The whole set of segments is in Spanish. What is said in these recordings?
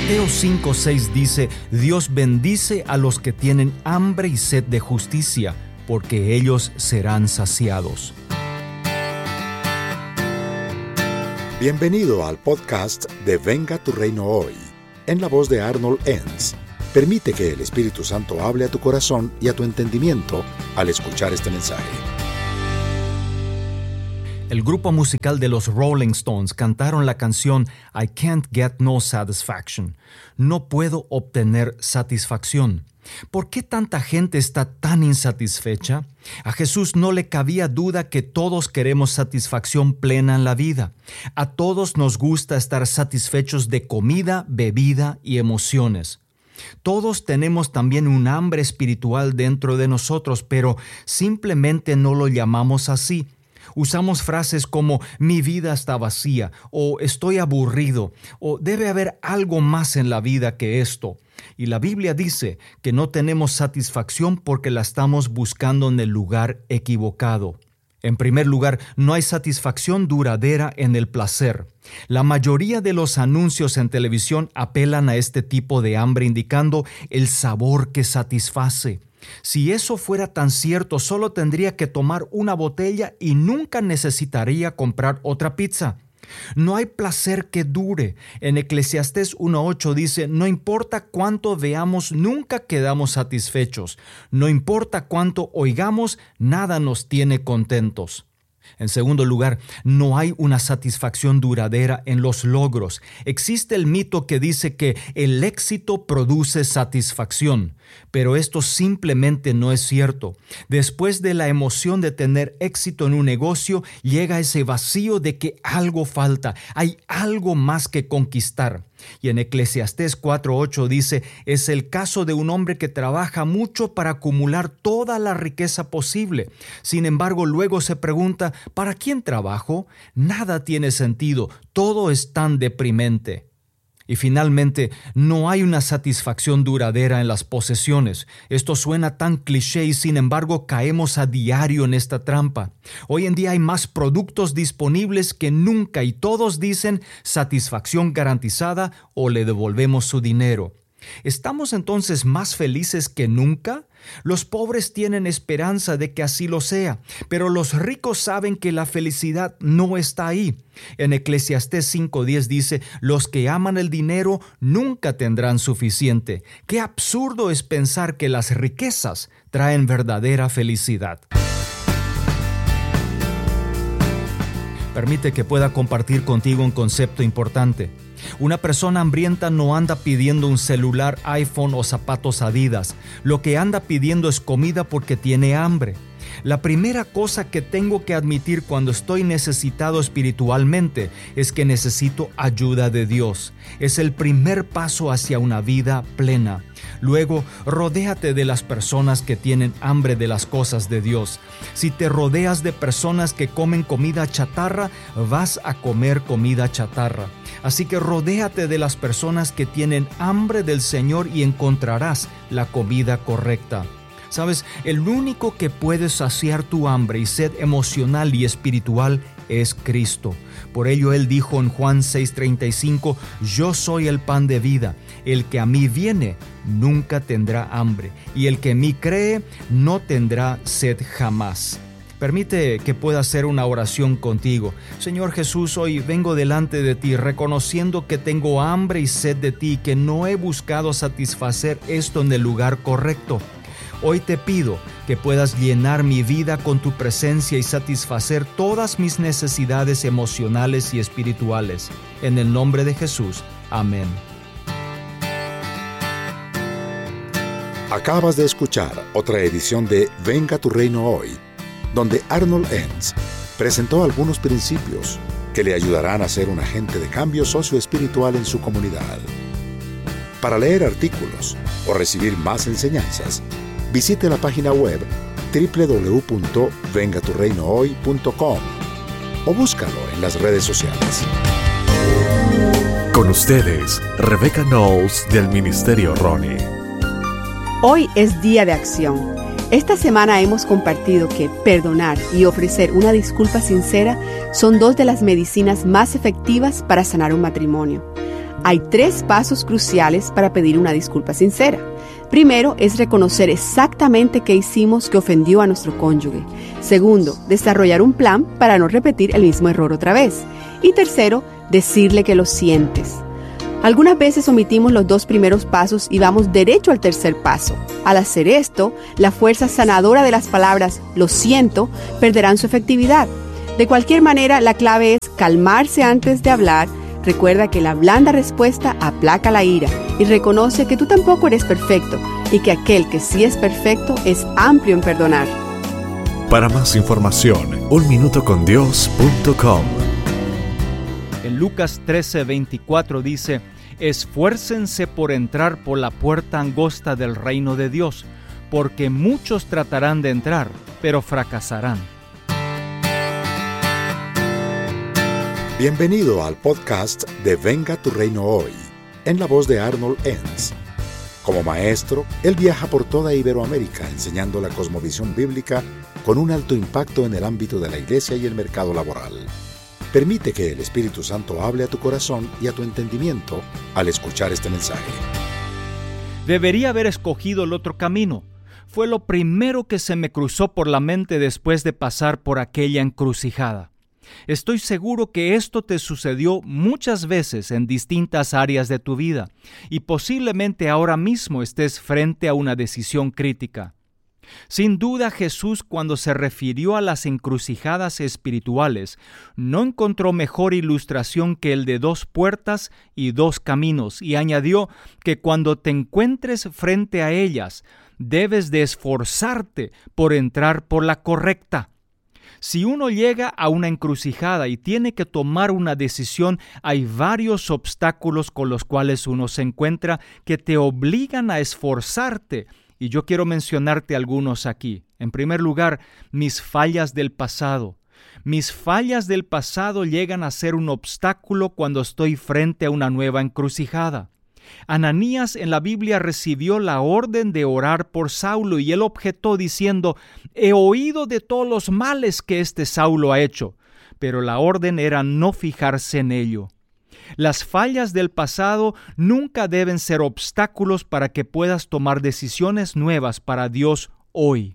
Mateo 5:6 dice: Dios bendice a los que tienen hambre y sed de justicia, porque ellos serán saciados. Bienvenido al podcast de Venga tu Reino Hoy, en la voz de Arnold Enns. Permite que el Espíritu Santo hable a tu corazón y a tu entendimiento al escuchar este mensaje. El grupo musical de los Rolling Stones cantaron la canción I Can't Get No Satisfaction. No puedo obtener satisfacción. ¿Por qué tanta gente está tan insatisfecha? A Jesús no le cabía duda que todos queremos satisfacción plena en la vida. A todos nos gusta estar satisfechos de comida, bebida y emociones. Todos tenemos también un hambre espiritual dentro de nosotros, pero simplemente no lo llamamos así. Usamos frases como mi vida está vacía, o estoy aburrido, o debe haber algo más en la vida que esto. Y la Biblia dice que no tenemos satisfacción porque la estamos buscando en el lugar equivocado. En primer lugar, no hay satisfacción duradera en el placer. La mayoría de los anuncios en televisión apelan a este tipo de hambre, indicando el sabor que satisface. Si eso fuera tan cierto, solo tendría que tomar una botella y nunca necesitaría comprar otra pizza. No hay placer que dure. En Eclesiastés 1:8 dice: no importa cuánto veamos, nunca quedamos satisfechos. No importa cuánto oigamos, nada nos tiene contentos. En segundo lugar, no hay una satisfacción duradera en los logros. Existe el mito que dice que el éxito produce satisfacción, pero esto simplemente no es cierto. Después de la emoción de tener éxito en un negocio, llega ese vacío de que algo falta, hay algo más que conquistar. Y en Eclesiastés 4:8 dice: es el caso de un hombre que trabaja mucho para acumular toda la riqueza posible. Sin embargo, luego se pregunta: ¿para quién trabajo? Nada tiene sentido, todo es tan deprimente. Y finalmente, no hay una satisfacción duradera en las posesiones. Esto suena tan cliché y sin embargo caemos a diario en esta trampa. Hoy en día hay más productos disponibles que nunca y todos dicen satisfacción garantizada o le devolvemos su dinero. ¿Estamos entonces más felices que nunca? Los pobres tienen esperanza de que así lo sea, pero los ricos saben que la felicidad no está ahí. En Eclesiastés 5:10 dice: los que aman el dinero nunca tendrán suficiente. Qué absurdo es pensar que las riquezas traen verdadera felicidad. Permite que pueda compartir contigo un concepto importante. Una persona hambrienta no anda pidiendo un celular iPhone o zapatos Adidas. Lo que anda pidiendo es comida porque tiene hambre. La primera cosa que tengo que admitir cuando estoy necesitado espiritualmente es que necesito ayuda de Dios. Es el primer paso hacia una vida plena. Luego, rodéate de las personas que tienen hambre de las cosas de Dios. Si te rodeas de personas que comen comida chatarra, vas a comer comida chatarra. Así que rodéate de las personas que tienen hambre del Señor y encontrarás la comida correcta. ¿Sabes? El único que puede saciar tu hambre y sed emocional y espiritual es Cristo. Por ello Él dijo en Juan 6:35: yo soy el pan de vida. El que a mí viene nunca tendrá hambre, y el que en mí cree no tendrá sed jamás. Permite que pueda hacer una oración contigo. Señor Jesús, hoy vengo delante de ti reconociendo que tengo hambre y sed de ti, que no he buscado satisfacer esto en el lugar correcto. Hoy te pido que puedas llenar mi vida con tu presencia y satisfacer todas mis necesidades emocionales y espirituales. En el nombre de Jesús. Amén. Acabas de escuchar otra edición de Venga tu Reino Hoy, donde Arnold Enns presentó algunos principios que le ayudarán a ser un agente de cambio socioespiritual en su comunidad. Para leer artículos o recibir más enseñanzas, visite la página web www.vengaturreinohoy.com o búscalo en las redes sociales. Con ustedes, Rebecca Knowles del Ministerio Ronnie. Hoy es Día de Acción. Esta semana hemos compartido que perdonar y ofrecer una disculpa sincera son dos de las medicinas más efectivas para sanar un matrimonio. Hay 3 pasos cruciales para pedir una disculpa sincera. Primero es reconocer exactamente qué hicimos que ofendió a nuestro cónyuge. Segundo, desarrollar un plan para no repetir el mismo error otra vez. Y tercero, decirle que lo sientes. Algunas veces omitimos los 2 primeros pasos y vamos derecho al tercer paso. Al hacer esto, la fuerza sanadora de las palabras "lo siento" perderán su efectividad. De cualquier manera, la clave es calmarse antes de hablar. Recuerda que la blanda respuesta aplaca la ira y reconoce que tú tampoco eres perfecto y que aquel que sí es perfecto es amplio en perdonar. Para más información, unminutocondios.com. En Lucas 13:24 dice: esfuércense por entrar por la puerta angosta del reino de Dios, porque muchos tratarán de entrar, pero fracasarán. Bienvenido al podcast de Venga tu Reino Hoy, en la voz de Arnold Enns. Como maestro, él viaja por toda Iberoamérica enseñando la cosmovisión bíblica con un alto impacto en el ámbito de la iglesia y el mercado laboral. Permite que el Espíritu Santo hable a tu corazón y a tu entendimiento al escuchar este mensaje. Debería haber escogido el otro camino. Fue lo primero que se me cruzó por la mente después de pasar por aquella encrucijada. Estoy seguro que esto te sucedió muchas veces en distintas áreas de tu vida y posiblemente ahora mismo estés frente a una decisión crítica. Sin duda, Jesús, cuando se refirió a las encrucijadas espirituales, no encontró mejor ilustración que el de 2 puertas y 2 caminos, y añadió que cuando te encuentres frente a ellas, debes de esforzarte por entrar por la correcta. Si uno llega a una encrucijada y tiene que tomar una decisión, hay varios obstáculos con los cuales uno se encuentra que te obligan a esforzarte. Y yo quiero mencionarte algunos aquí. En primer lugar, mis fallas del pasado. Mis fallas del pasado llegan a ser un obstáculo cuando estoy frente a una nueva encrucijada. Ananías en la Biblia recibió la orden de orar por Saulo y él objetó diciendo: he oído de todos los males que este Saulo ha hecho, pero la orden era no fijarse en ello. Las fallas del pasado nunca deben ser obstáculos para que puedas tomar decisiones nuevas para Dios hoy.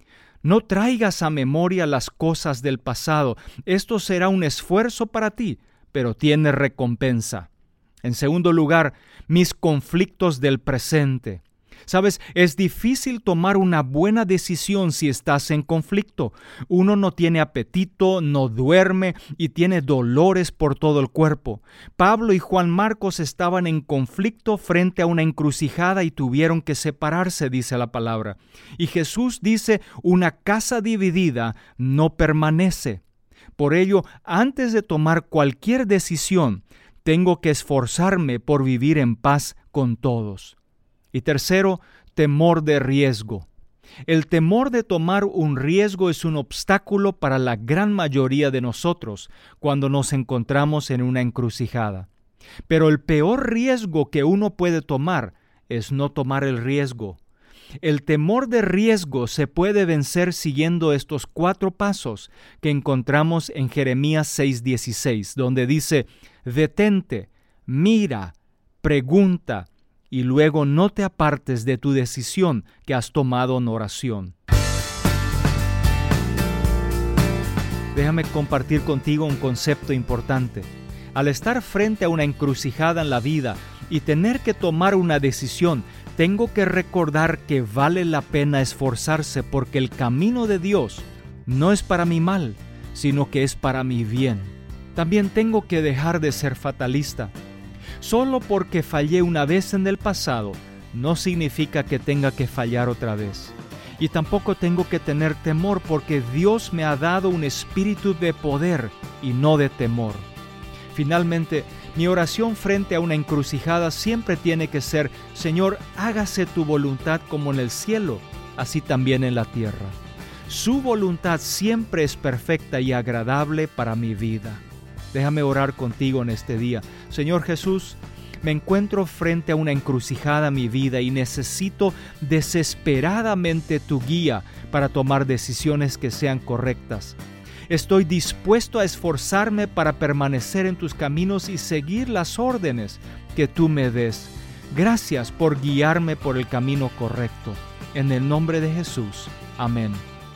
No traigas a memoria las cosas del pasado. Esto será un esfuerzo para ti, pero tiene recompensa. En segundo lugar, mis conflictos del presente. Sabes, es difícil tomar una buena decisión si estás en conflicto. Uno no tiene apetito, no duerme y tiene dolores por todo el cuerpo. Pablo y Juan Marcos estaban en conflicto frente a una encrucijada y tuvieron que separarse, dice la palabra. Y Jesús dice: una casa dividida no permanece. Por ello, antes de tomar cualquier decisión, tengo que esforzarme por vivir en paz con todos. Y tercero, temor de riesgo. El temor de tomar un riesgo es un obstáculo para la gran mayoría de nosotros cuando nos encontramos en una encrucijada. Pero el peor riesgo que uno puede tomar es no tomar el riesgo. El temor de riesgo se puede vencer siguiendo estos 4 pasos que encontramos en Jeremías 6:16, donde dice: detente, mira, pregunta, y luego no te apartes de tu decisión que has tomado en oración. Déjame compartir contigo un concepto importante. Al estar frente a una encrucijada en la vida y tener que tomar una decisión, tengo que recordar que vale la pena esforzarse porque el camino de Dios no es para mi mal, sino que es para mi bien. También tengo que dejar de ser fatalista. Solo porque fallé una vez en el pasado, no significa que tenga que fallar otra vez. Y tampoco tengo que tener temor porque Dios me ha dado un espíritu de poder y no de temor. Finalmente, mi oración frente a una encrucijada siempre tiene que ser: Señor, hágase tu voluntad como en el cielo, así también en la tierra. Su voluntad siempre es perfecta y agradable para mi vida. Déjame orar contigo en este día. Señor Jesús, me encuentro frente a una encrucijada en mi vida y necesito desesperadamente tu guía para tomar decisiones que sean correctas. Estoy dispuesto a esforzarme para permanecer en tus caminos y seguir las órdenes, que tú me des. Gracias por guiarme por el camino correcto. En el nombre de Jesús. Amén.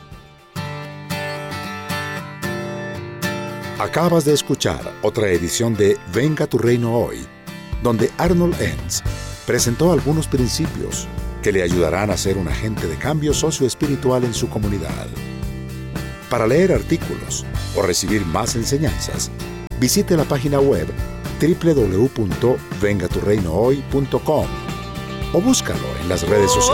Acabas de escuchar otra edición de Venga tu Reino Hoy, donde Arnold Enns presentó algunos principios que le ayudarán a ser un agente de cambio socioespiritual en su comunidad. Para leer artículos o recibir más enseñanzas, visite la página web www.vengaturreinohoy.com o búscalo en las redes sociales.